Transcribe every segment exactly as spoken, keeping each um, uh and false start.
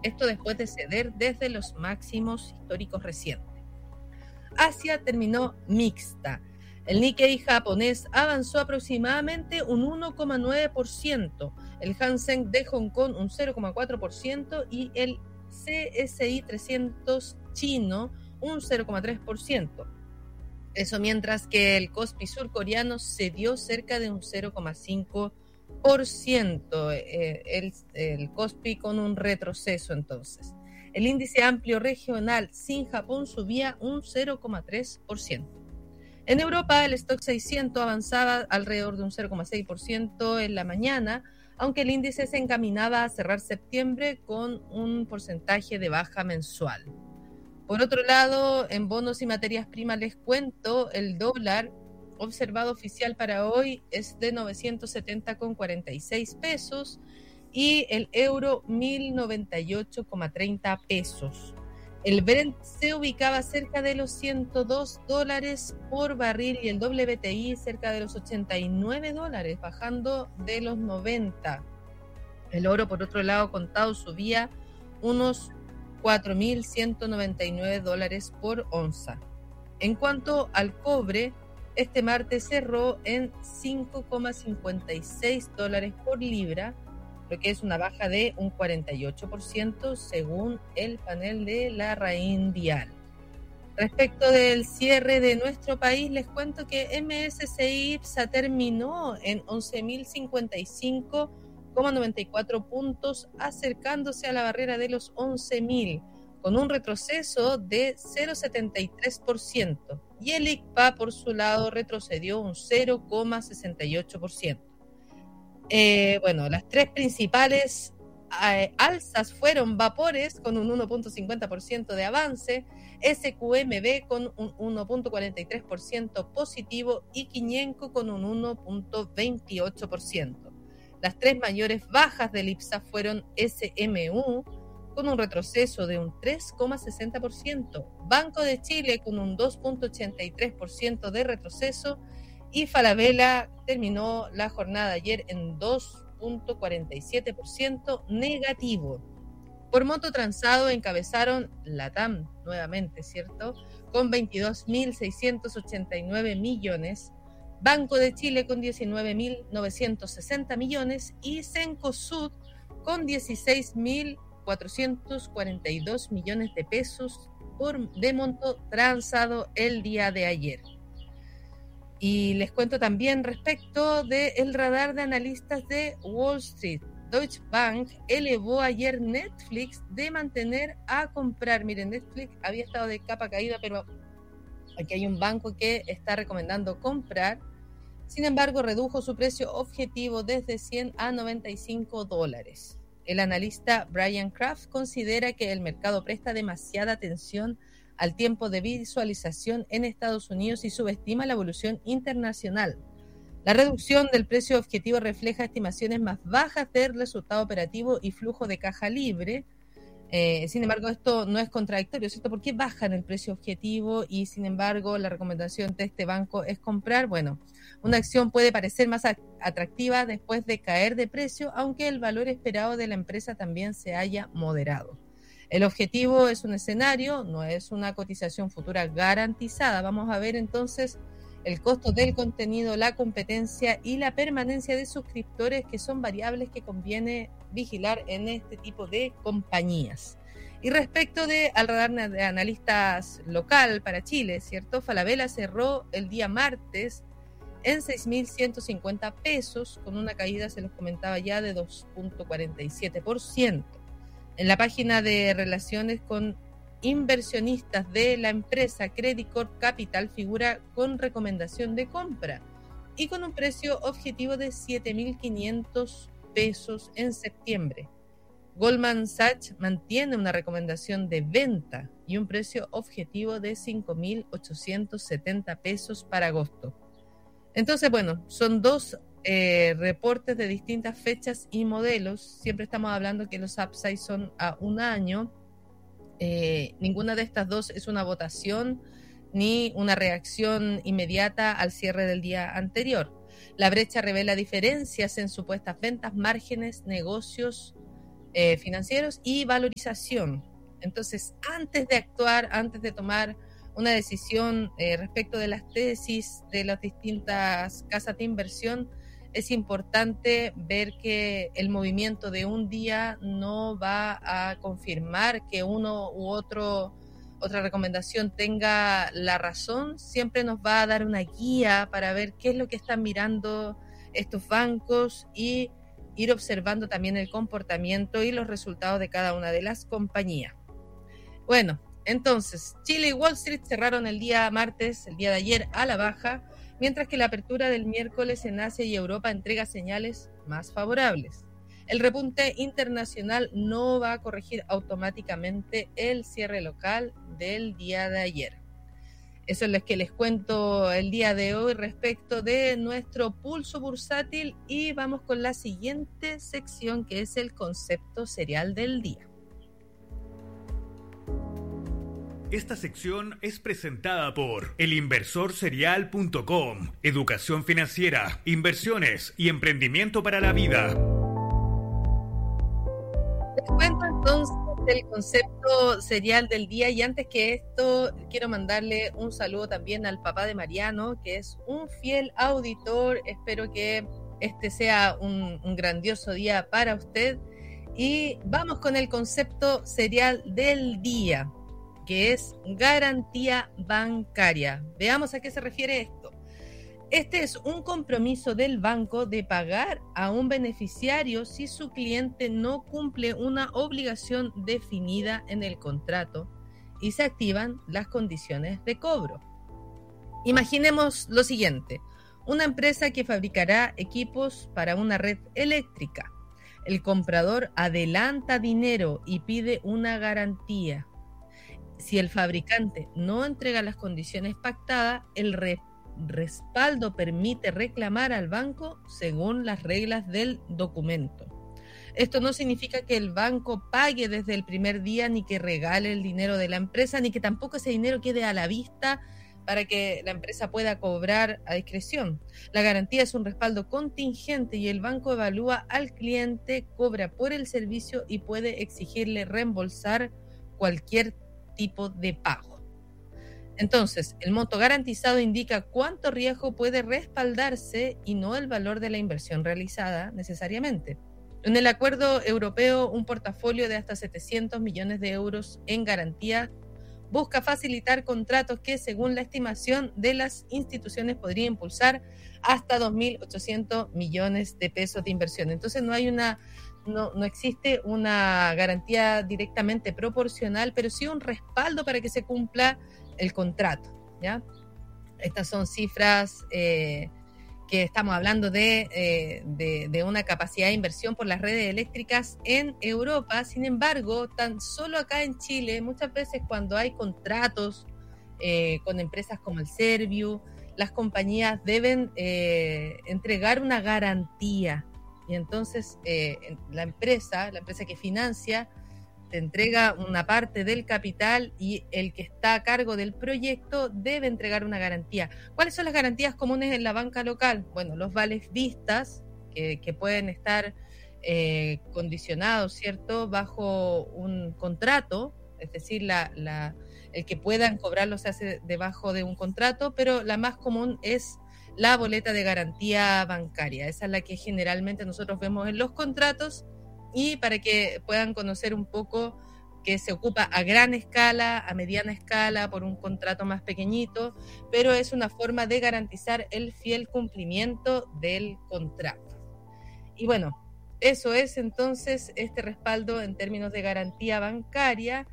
Esto después de ceder desde los máximos históricos recientes. Asia terminó mixta. El Nikkei japonés avanzó aproximadamente un uno coma nueve por ciento, el Hang Seng de Hong Kong un cero coma cuatro por ciento y el C S I trescientos chino un cero coma tres por ciento. Eso mientras que el Kospi surcoreano cedió cerca de un cero coma cinco por ciento, eh, el, el Kospi con un retroceso entonces. El índice amplio regional sin Japón subía un cero coma tres por ciento. En Europa, el Stoxx seiscientos avanzaba alrededor de un cero coma seis por ciento en la mañana, aunque el índice se encaminaba a cerrar septiembre con un porcentaje de baja mensual. Por otro lado, en bonos y materias primas les cuento, el dólar observado oficial para hoy es de novecientos setenta coma cuarenta y seis pesos y el euro mil noventa y ocho coma treinta pesos. El Brent se ubicaba cerca de los ciento dos dólares por barril y el W T I cerca de los ochenta y nueve dólares, bajando de los noventa. El oro, por otro lado, contado subía unos cuatro mil ciento noventa y nueve dólares por onza. En cuanto al cobre, este martes cerró en cinco coma cincuenta y seis dólares por libra, lo que es una baja de un cuarenta y ocho por ciento según el panel de la RAIN Dial. Respecto del cierre de nuestro país, les cuento que M S C I IPSA terminó en once mil cincuenta y cinco coma noventa y cuatro puntos, acercándose a la barrera de los once mil, con un retroceso de cero coma setenta y tres por ciento. Y el I C P A, por su lado, retrocedió un cero coma sesenta y ocho por ciento. Eh, bueno, las tres principales eh, alzas fueron Vapores con un uno coma cincuenta por ciento de avance, S Q M B con un uno coma cuarenta y tres por ciento positivo y Quiñenco con un uno coma veintiocho por ciento. Las tres mayores bajas del IPSA fueron S M U con un retroceso de un tres coma sesenta por ciento, Banco de Chile con un dos coma ochenta y tres por ciento de retroceso y Falabella terminó la jornada de ayer en dos coma cuarenta y siete por ciento negativo. Por monto transado encabezaron LATAM nuevamente, ¿cierto? Con veintidós mil seiscientos ochenta y nueve millones, Banco de Chile con diecinueve mil novecientos sesenta millones y Cencosud con dieciséis mil cuatrocientos cuarenta y dos millones de pesos por, de monto transado el día de ayer. Y les cuento también respecto del radar de analistas de Wall Street. Deutsche Bank elevó ayer Netflix de mantener a comprar. Miren, Netflix había estado de capa caída, pero aquí hay un banco que está recomendando comprar. Sin embargo, redujo su precio objetivo desde cien a noventa y cinco dólares. El analista Brian Kraft considera que el mercado presta demasiada atención al tiempo de visualización en Estados Unidos y subestima la evolución internacional. La reducción del precio objetivo refleja estimaciones más bajas del resultado operativo y flujo de caja libre. Eh, sin embargo, esto no es contradictorio, ¿cierto? ¿Por qué bajan el precio objetivo y, sin embargo, la recomendación de este banco es comprar? Bueno, una acción puede parecer más atractiva después de caer de precio, aunque el valor esperado de la empresa también se haya moderado. El objetivo es un escenario, no es una cotización futura garantizada. Vamos a ver entonces el costo del contenido, la competencia y la permanencia de suscriptores, que son variables que conviene vigilar en este tipo de compañías. Y respecto de al radar de analistas local para Chile, ¿cierto? Falabella cerró el día martes en seis mil ciento cincuenta pesos, con una caída, se los comentaba ya, de dos coma cuarenta y siete por ciento. En la página de relaciones con inversionistas de la empresa, Credit Corp Capital figura con recomendación de compra y con un precio objetivo de siete mil quinientos pesos en septiembre. Goldman Sachs mantiene una recomendación de venta y un precio objetivo de cinco mil ochocientos setenta pesos para agosto. Entonces, bueno, son dos eh, reportes de distintas fechas y modelos. Siempre estamos hablando que los upsides son a un año. Eh, ninguna de estas dos es una votación ni una reacción inmediata al cierre del día anterior. La brecha revela diferencias en supuestas ventas, márgenes, negocios eh, financieros y valorización. Entonces, antes de actuar, antes de tomar una decisión eh, respecto de las tesis de las distintas casas de inversión, es importante ver que el movimiento de un día no va a confirmar que uno u otro, otra recomendación tenga la razón. Siempre nos va a dar una guía para ver qué es lo que están mirando estos bancos y ir observando también el comportamiento y los resultados de cada una de las compañías. Bueno, entonces, Chile y Wall Street cerraron el día martes, el día de ayer, a la baja, mientras que la apertura del miércoles en Asia y Europa entrega señales más favorables. El repunte internacional no va a corregir automáticamente el cierre local del día de ayer. Eso es lo que les cuento el día de hoy respecto de nuestro pulso bursátil, y vamos con la siguiente sección, que es el concepto serial del día. Esta sección es presentada por el inversor serial punto com, educación financiera, inversiones y emprendimiento para la vida. Les cuento entonces el concepto serial del día, y antes que esto quiero mandarle un saludo también al papá de Mariano, que es un fiel auditor. Espero que este sea un, un grandioso día para usted, y vamos con el concepto serial del día, que es garantía bancaria. Veamos a qué se refiere esto. Este es un compromiso del banco de pagar a un beneficiario si su cliente no cumple una obligación definida en el contrato y se activan las condiciones de cobro. Imaginemos lo siguiente: una empresa que fabricará equipos para una red eléctrica. El comprador adelanta dinero y pide una garantía. Si el fabricante no entrega las condiciones pactadas, el re- respaldo permite reclamar al banco según las reglas del documento. Esto no significa que el banco pague desde el primer día, ni que regale el dinero de la empresa, ni que tampoco ese dinero quede a la vista para que la empresa pueda cobrar a discreción. La garantía es un respaldo contingente y el banco evalúa al cliente, cobra por el servicio y puede exigirle reembolsar cualquier tipo de pago. Entonces, el monto garantizado indica cuánto riesgo puede respaldarse y no el valor de la inversión realizada necesariamente. En el acuerdo europeo, un portafolio de hasta setecientos millones de euros en garantía busca facilitar contratos que, según la estimación de las instituciones, podría impulsar hasta dos mil ochocientos millones de pesos de inversión. Entonces, no hay una No, no existe una garantía directamente proporcional, pero sí un respaldo para que se cumpla el contrato, ¿ya? Estas son cifras eh, que estamos hablando de, eh, de, de una capacidad de inversión por las redes eléctricas en Europa. Sin embargo, tan solo acá en Chile, muchas veces cuando hay contratos eh, con empresas como el Serviu, las compañías deben eh, entregar una garantía. Y entonces eh, la empresa, la empresa que financia, te entrega una parte del capital y el que está a cargo del proyecto debe entregar una garantía. ¿Cuáles son las garantías comunes en la banca local? Bueno, los vales vistas, que, que pueden estar eh, condicionados, ¿cierto?, bajo un contrato, es decir, la, la, el que puedan cobrarlo se hace debajo de un contrato, pero la más común es la boleta de garantía bancaria. Esa es la que generalmente nosotros vemos en los contratos, y para que puedan conocer un poco, que se ocupa a gran escala, a mediana escala, por un contrato más pequeñito, pero es una forma de garantizar el fiel cumplimiento del contrato. Y bueno, eso es entonces este respaldo en términos de garantía bancaria,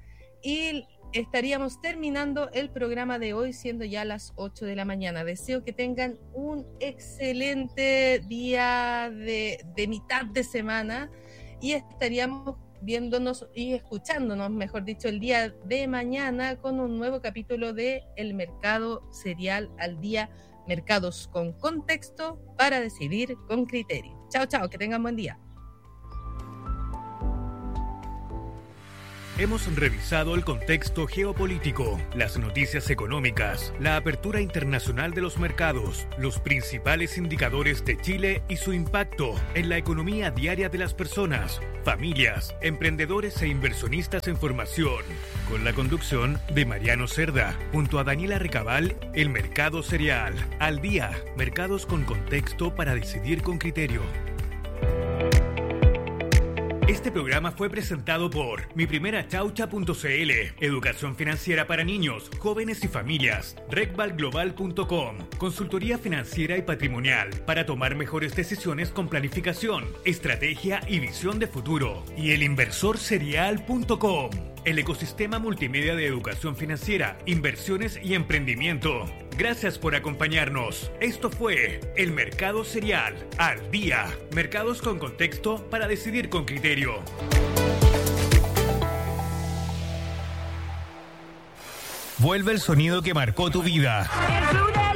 y estaríamos terminando el programa de hoy, siendo ya las ocho de la mañana. Deseo que tengan un excelente día de, de mitad de semana, y estaríamos viéndonos y escuchándonos, mejor dicho, el día de mañana con un nuevo capítulo de El Mercado Serial al Día, mercados con contexto para decidir con criterio. Chao, chao, que tengan buen día. hemos revisado el contexto geopolítico, las noticias económicas, la apertura internacional de los mercados, los principales indicadores de Chile y su impacto en la economía diaria de las personas, familias, emprendedores e inversionistas en formación, con la conducción de Mariano Cerda, junto a Daniela Recabal, el Mercado Cereal, al día, mercados con contexto para decidir con criterio. Este programa fue presentado por mi primera chaucha punto c l, educación financiera para niños, jóvenes y familias, recval global punto com, consultoría financiera y patrimonial para tomar mejores decisiones con planificación, estrategia y visión de futuro, y el inversor cereal punto com, el ecosistema multimedia de educación financiera, inversiones y emprendimiento. Gracias por acompañarnos. Esto fue El Mercado Cereal, al día. Mercados con contexto para decidir con criterio. Vuelve el sonido que marcó tu vida.